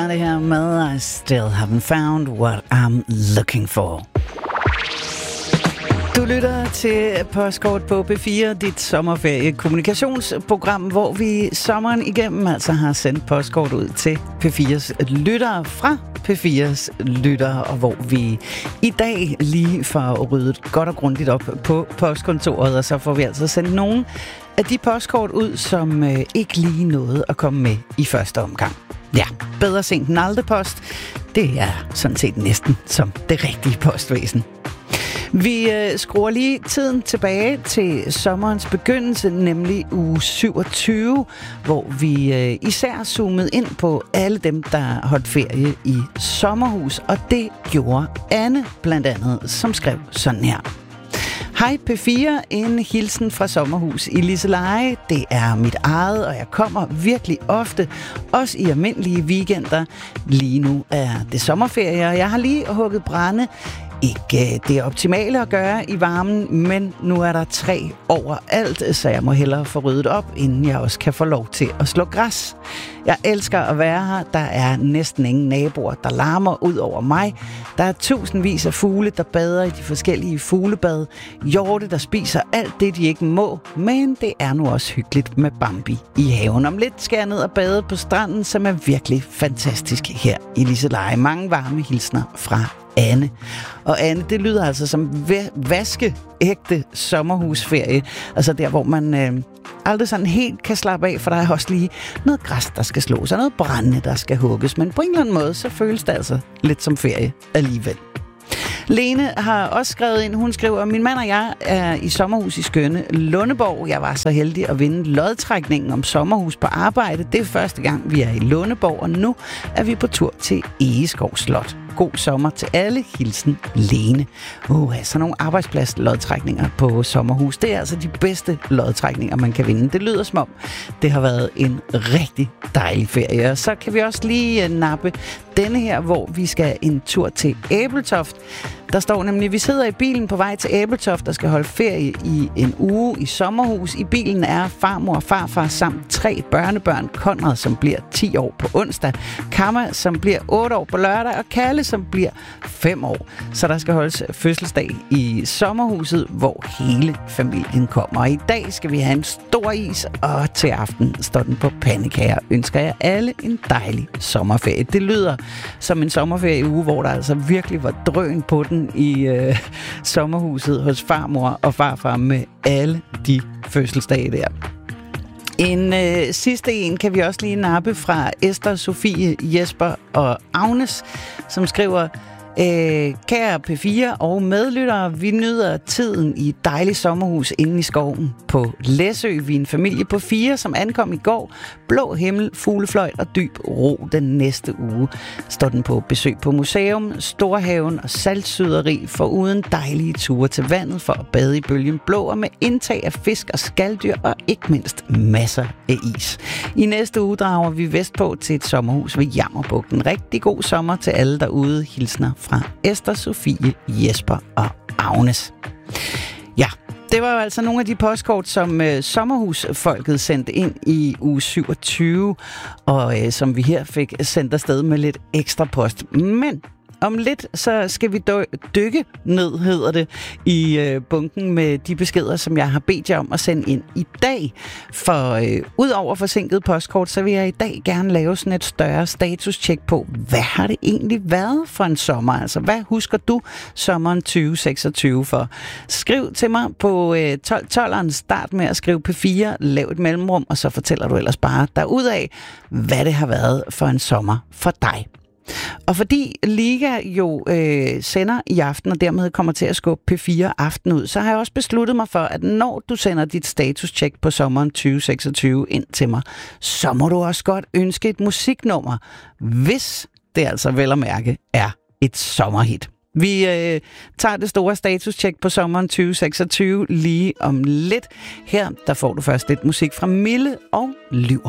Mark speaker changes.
Speaker 1: Det her med I still haven't found what I'm looking for. Du lytter til Postkort på P4, dit sommerferie-kommunikationsprogram, hvor vi sommeren igennem altså har sendt postkort ud til P4's lyttere fra P4's lyttere, og hvor vi i dag lige får ryddet godt og grundigt op på postkontoret, og så får vi altså sendt nogle af de postkort ud, som ikke lige nåede at komme med i første omgang. Ja, bedre sent end aldrig post. Det er sådan set næsten som det rigtige postvæsen. Vi skruer lige tiden tilbage til sommerens begyndelse, nemlig uge 27, hvor vi især zoomede ind på alle dem, der holdt ferie i sommerhus. Og det gjorde Anne blandt andet, som skrev sådan her. Hej P4, en hilsen fra sommerhus i Liseleje. Det er mit eget, og jeg kommer virkelig ofte, også i almindelige weekender. Lige nu er det sommerferie, og jeg har lige hugget brænde. Ikke det optimale at gøre i varmen, men nu er der 3 overalt, så jeg må hellere få ryddet op, inden jeg også kan få lov til at slå græs. Jeg elsker at være her. Der er næsten ingen naboer, der larmer ud over mig. Der er tusindvis af fugle, der bader i de forskellige fuglebad. Hjorte, der spiser alt det, de ikke må. Men det er nu også hyggeligt med Bambi i haven. Om lidt skal jeg ned og bade på stranden, som er virkelig fantastisk her i Liseleje. Mange varme hilsner fra Anne. Og Anne, det lyder altså som vaskeægte sommerhusferie. Altså der, hvor man aldrig sådan helt kan slappe af, for der er også lige noget græs, der skal slås, og noget brænde, der skal hugges. Men på en eller anden måde, så føles det altså lidt som ferie alligevel. Lene har også skrevet ind, hun skriver, min mand og jeg er i sommerhus i skønne Lundeborg. Jeg var så heldig at vinde lodtrækningen om sommerhus på arbejde. Det er første gang, vi er i Lundeborg, og nu er vi på tur til Egeskov Slot. God sommer til alle. Hilsen Lene. Så nogle arbejdspladslodtrækninger på sommerhus. Det er altså de bedste lodtrækninger, man kan vinde. Det lyder som om, det har været en rigtig dejlig ferie. Og så kan vi også lige nappe denne her, hvor vi skal en tur til Ebeltoft. Der står nemlig, vi sidder i bilen på vej til Ebeltoft, der skal holde ferie i en uge i sommerhus. I bilen er farmor og farfar samt 3 børnebørn. Konrad, som bliver 10 år på onsdag. Kamma, som bliver 8 år på lørdag. Og Kalle, som bliver 5 år. Så der skal holdes fødselsdag i sommerhuset, hvor hele familien kommer. Og i dag skal vi have en stor is, og til aften står den på pandekager. Ønsker jeg alle en dejlig sommerferie. Det lyder som en sommerferieuge, hvor der altså virkelig var drøn på den i sommerhuset hos farmor og farfar med alle de fødselsdage der. En sidste en kan vi også lige nappe fra Esther, Sofie, Jesper og Agnes, som skriver, kære P4 og medlyttere, vi nyder tiden i et dejligt sommerhus inde i skoven på Læsø. Vi er en familie på 4, som ankom i går. Blå himmel, fuglefløjt og dyb ro den næste uge. Står den på besøg på museum, Storhaven og saltsyderi, foruden dejlige ture til vandet for at bade i bølgen blå og med indtag af fisk og skalddyr og ikke mindst masser af is. I næste uge drager vi vestpå til et sommerhus ved Jammerbugten. Rigtig god sommer til alle derude. Hilsner fra Esther, Sofie, Jesper og Agnes. Ja, det var jo altså nogle af de postkort, som sommerhusfolket sendte ind i uge 27, og som vi her fik sendt afsted med lidt ekstra post. Men om lidt, så skal vi dykke ned, hedder det, i bunken med de beskeder, som jeg har bedt jer om at sende ind i dag. For ud over forsinket postkort, så vil jeg i dag gerne lave sådan et større status-check på, hvad har det egentlig været for en sommer? Altså, hvad husker du sommeren 2026 for? Skriv til mig på 12'eren, start med at skrive P4, lav et mellemrum, og så fortæller du ellers bare derudaf, hvad det har været for en sommer for dig. Og fordi Liga jo sender i aften, og dermed kommer til at skubbe P4 aften ud, så har jeg også besluttet mig for, at når du sender dit status-check på sommeren 2026 ind til mig, så må du også godt ønske et musiknummer, hvis det altså vel at mærke er et sommerhit. Vi tager det store status-check på sommeren 2026 lige om lidt. Her der får du først lidt musik fra Mille og Lyver.